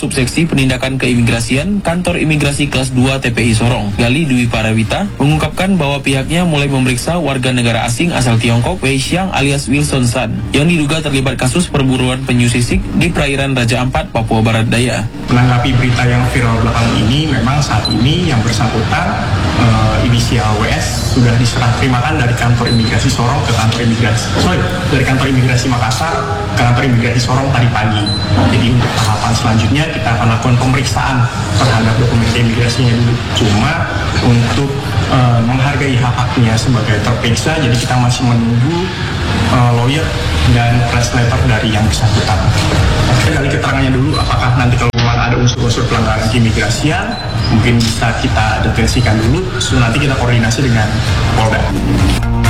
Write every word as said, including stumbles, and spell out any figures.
Subseksi Penindakan Keimigrasian Kantor Imigrasi Kelas dua T P I Sorong, Gali Dwi Parawita, mengungkapkan bahwa pihaknya mulai memeriksa warga negara asing asal Tiongkok Wei Xiang alias Wilson San yang diduga terlibat kasus perburuan penyu sisik di perairan Raja Ampat, Papua Barat Daya. Menanggapi berita yang viral belakangan ini, memang saat ini yang bersangkutan uh, inisial W S sudah diserah terimakan dari kantor imigrasi Sorong ke kantor imigrasi sorry dari kantor imigrasi Makassar ke kantor imigrasi Sorong tadi pagi. Jadi untuk tahapan selanjutnya kita akan lakukan pemeriksaan terhadap dokumen imigrasinya dulu. Cuma untuk uh, menghargai hak-haknya sebagai terperiksa, jadi kita masih menunggu uh, lawyer dan translator dari yang bersangkutan. Kita gali keterangannya dulu, apakah nanti kalau memang ada unsur-unsur pelanggaran keimigrasian, mungkin bisa kita deteksikan dulu, so nanti kita koordinasi dengan Polda.